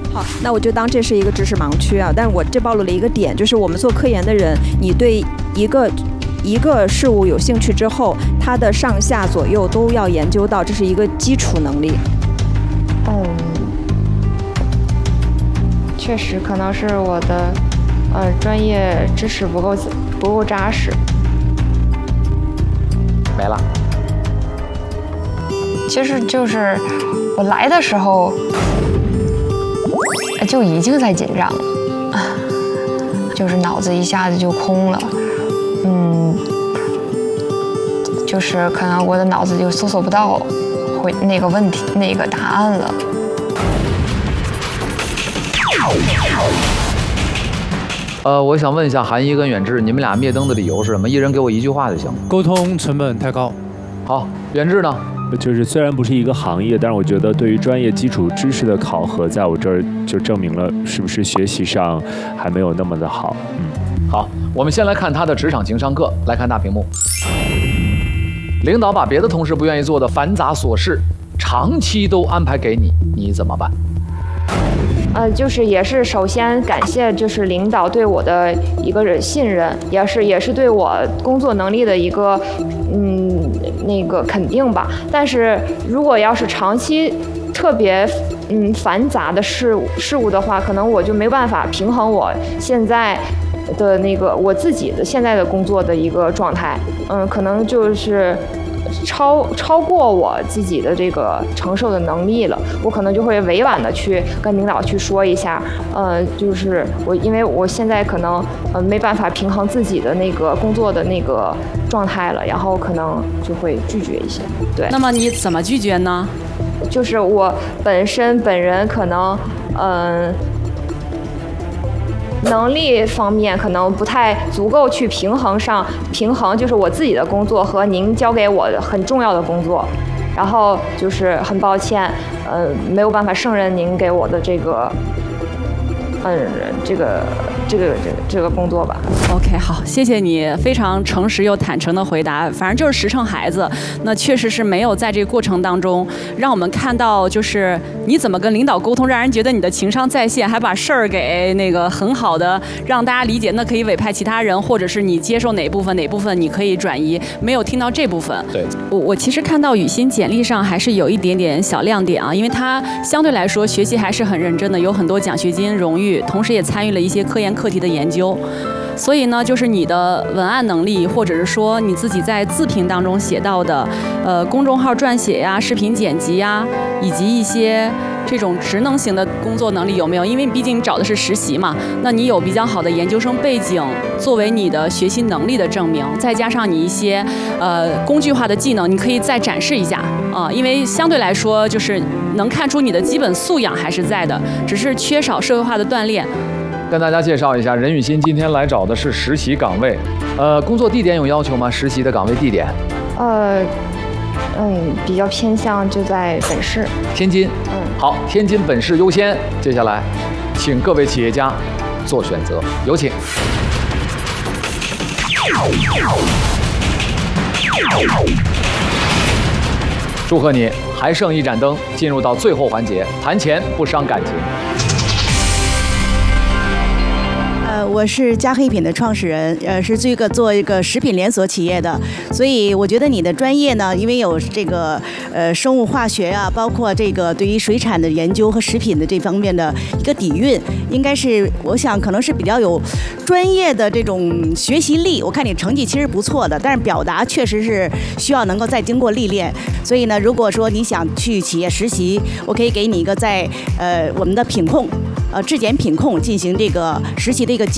好，那我就当这是一个知识盲区啊。但是我这暴露了一个点，就是我们做科研的人，你对一个事物有兴趣之后，它的上下左右都要研究到，这是一个基础能力。 确实可能是我的专业知识不够扎实。 没了。 其实就是我来的时候就已经在紧张了，就是脑子一下子就空了，就是可能我的脑子就搜索不到那个问题那个答案了。 我想问一下韩一跟远志，你们俩灭灯的理由是什么？一人给我一句话就行。 沟通成本太高。 好，远志呢？ 就是虽然不是一个行业，但是我觉得对于专业基础知识的考核，在我这儿就证明了是不是学习上还没有那么的好。 好，我们先来看他的职场情商课，来看大屏幕。领导把别的同事不愿意做的繁杂琐事，长期都安排给你，你怎么办？ 就是也是首先感谢就是领导对我的一个信任，也是对我工作能力的一个那个肯定吧。但是如果要是长期特别繁杂的事物的话，可能我就没办法平衡我现在的那个我自己的现在的工作的一个状态，可能就是超过我自己的这个承受的能力了，我可能就会委婉的去跟领导去说一下，就是因为我现在可能没办法平衡自己的那个工作的那个状态了，然后可能就会拒绝一些。对。 那么你怎么拒绝呢？ 就是我本人可能能力方面可能不太足够去平衡就是我自己的工作和您交给我很重要的工作，然后就是很抱歉，没有办法胜任您给我的这个这个工作吧。 OK， 好，谢谢你非常诚实又坦诚的回答。反正就是实诚孩子，那确实是没有在这个过程当中让我们看到，就是你怎么跟领导沟通，让人觉得你的情商在线，还把事儿给那个很好的让大家理解，那可以委派其他人，或者是你接受哪部分你可以转移。没有听到这部分。 对， 我其实看到雨欣简历上还是有一点点小亮点啊，因为他相对来说学习还是很认真的，有很多奖学金荣誉，同时也参与了一些科研课题的研究。所以呢，就是你的文案能力，或者是说你自己在自评当中写到的，公众号撰写呀、视频剪辑呀，以及一些这种职能型的工作能力有没有？因为毕竟你找的是实习嘛，那你有比较好的研究生背景作为你的学习能力的证明，再加上你一些工具化的技能，你可以再展示一下啊，因为相对来说就是能看出你的基本素养还是在的，只是缺少社会化的锻炼。 跟大家介绍一下，任雨欣今天来找的是实习岗位，工作地点有要求吗？实习的岗位地点？ 比较偏向就在本市。 天津。好，天津本市优先。接下来，请各位企业家做选择，有请。祝贺你，还剩一盏灯，进入到最后环节，谈钱不伤感情。 我是加黑品的创始人，是做一个食品连锁企业的，所以我觉得你的专业呢，因为有这个生物化学啊，包括这个对于水产的研究和食品的这方面的一个底蕴，应该是我想可能是比较有专业的这种学习力。我看你成绩其实不错的，但是表达确实是需要能够再经过历练。所以呢，如果说你想去企业实习，我可以给你一个在我们的品控质检品控进行这个实习的一个